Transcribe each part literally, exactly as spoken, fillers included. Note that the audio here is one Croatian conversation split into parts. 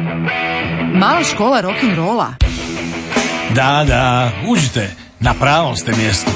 Mala škola rock'n'rolla. Da, da, uđite, na pravom ste mjestu.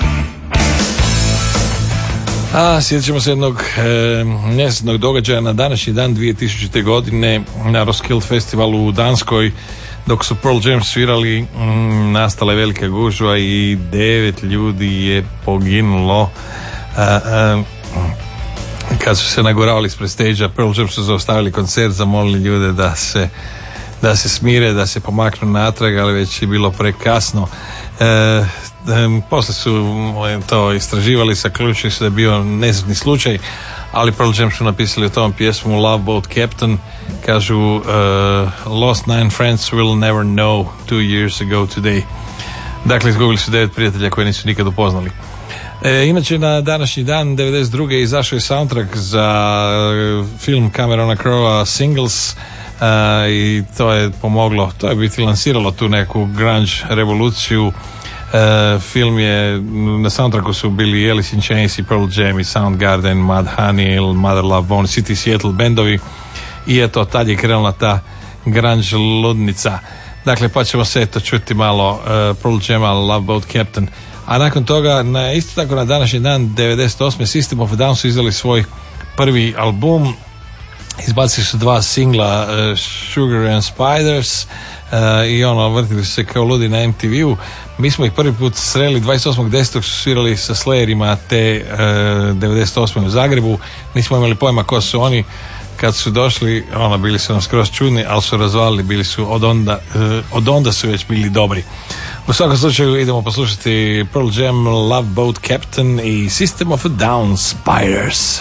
A sjetit ćemo se jednog e, nesretnog događaja na današnji dan dvije tisućite. godine na Roskilde festivalu u Danskoj, dok su Pearl Jam svirali, m, nastala je velika gužva i devet ljudi je poginulo. A, a, kad su se naguravali ispred stage-a, Pearl Jam su zaustavili koncert, zamolili ljude da se da se smire, da se pomaknu natrag, ali već je bilo prekasno. E, e, posle su to istraživali, zaključili su da je bio nesretni slučaj, ali Pearl Jam su napisali o tom pjesmu Love Boat Captain, kažu uh, Lost nine friends will never know two years ago today. Dakle, izgubili su devet prijatelja koje nisu nikad upoznali. E, inače, na današnji dan devedeset druge izašao je soundtrack za film Camerona Crowe Singles, Uh, i to je pomoglo, to je biti lansiralo tu neku grunge revoluciju. Uh, film je, na soundtracku su bili Alice in Chains i Pearl Jam i Soundgarden, Mudhoney, Mother Love Bone, City Seattle bendovi, i eto, tad je krenula ta grunge ludnica. Dakle, pa ćemo se eto čuti malo uh, Pearl Jam, Love Boat Captain. A nakon toga, na, isto tako na današnji dan devedeset osme. System of a Down su izdali svoj prvi album. Izbacili su dva singla, uh, Sugar and Spiders, uh, i ono, vrtili su se kao ludi na em te veu. Mi smo ih prvi put sreli dvadeset osmog desetog su svirali sa Slayerima te uh, devedeset osme u Zagrebu. Nismo imali pojma ko su oni. Kad su došli, ono, bili su nam skroz čudni, ali su razvalili, bili su od onda, uh, od onda su već bili dobri. U svakom slučaju idemo poslušati Pearl Jam, Love Boat Captain i System of a Down, Spiders.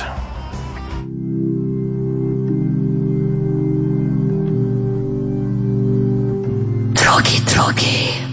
Drogi, drogi.